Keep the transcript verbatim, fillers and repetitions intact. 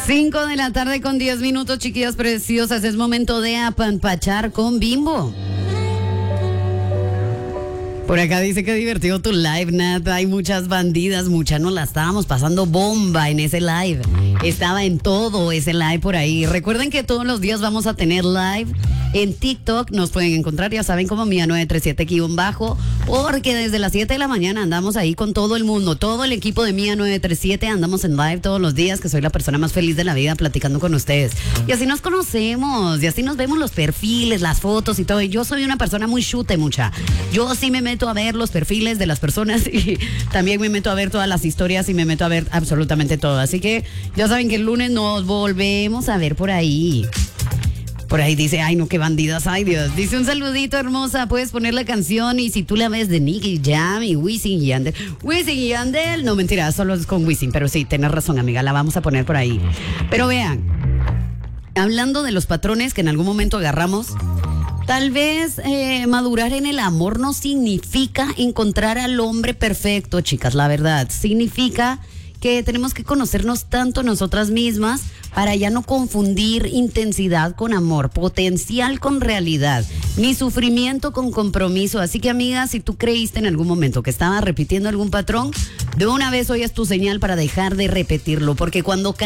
Cinco de la tarde con diez minutos, chiquillas preciosas. Es momento de apanpachar con Bimbo. Por acá dice que divertido tu live, Nat. Hay muchas bandidas, muchas nos la estábamos pasando bomba en ese live. Estaba en todo ese live por ahí. Recuerden que todos los días vamos a tener live en TikTok. Nos pueden encontrar, ya saben, como Mía nueve tres siete guión bajo, porque desde las siete de la mañana andamos ahí con todo el mundo. Todo el equipo de Mía nueve tres siete andamos en live todos los días, que soy la persona más feliz de la vida platicando con ustedes. Y así nos conocemos, y así nos vemos los perfiles, las fotos y todo. Y yo soy una persona muy chute, mucha. Yo sí me meto a ver los perfiles de las personas y también me meto a ver todas las historias y me meto a ver absolutamente todo. Así que ya saben que el lunes nos volvemos a ver por ahí. Por ahí dice, ay no, qué bandidas, ay Dios. Dice, un saludito hermosa, puedes poner la canción y si tú la ves de Nicky Jam y Wisin y Yandel. Wisin y Yandel, no mentira, solo es con Wisin, pero sí, tenés razón amiga, la vamos a poner por ahí. Pero vean, hablando de los patrones que en algún momento agarramos, tal vez eh, madurar en el amor no significa encontrar al hombre perfecto, chicas, la verdad. Significa que tenemos que conocernos tanto nosotras mismas para ya no confundir intensidad con amor, potencial con realidad, ni sufrimiento con compromiso. Así que, amiga, si tú creíste en algún momento que estaba repitiendo algún patrón, de una vez hoy es tu señal para dejar de repetirlo, porque cuando